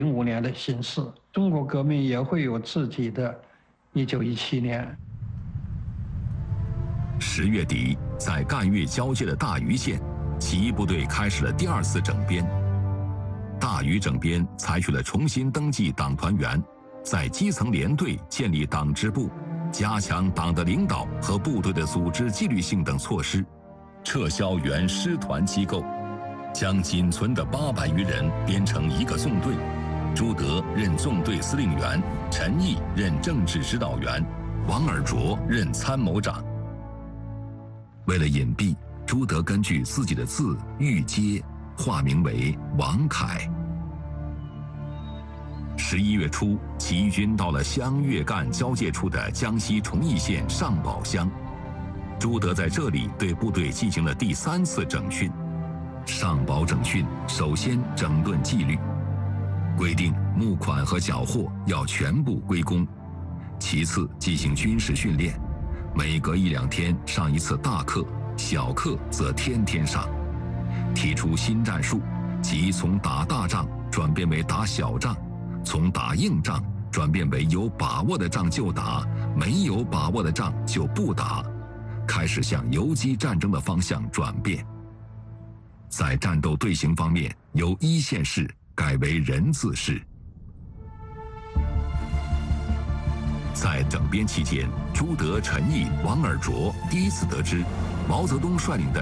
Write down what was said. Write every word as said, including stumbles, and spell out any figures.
零五年的形势，中国革命也会有自己的一九一七年。 十月底，在赣粤交界的大余县，起义部队开始了第二次整编。大余整编采取了重新登记党团员，在基层连队建立党支部，加强党的领导和部队的组织纪律性等措施，撤销原师团机构，将仅存的八百余人编成一个纵队。朱德任纵队司令员，陈毅任政治指导员，王尔琢任参谋长。为了隐蔽，朱德根据自己的字玉阶化名为王凯。十一月初，起义军到了湘粤赣交界处的江西崇义县上堡乡，朱德在这里对部队进行了第三次整训。上堡整训首先整顿纪律，规定募款和缴获要全部归公，其次进行军事训练，每隔一两天上一次大课，小课则天天上。提出新战术，即从打大仗转变为打小仗，从打硬仗转变为有把握的仗就打，没有把握的仗就不打，开始向游击战争的方向转变。在战斗队形方面，由一线式改为人字式。在整编期间，朱德、陈毅、王尔琢第一次得知毛泽东率领的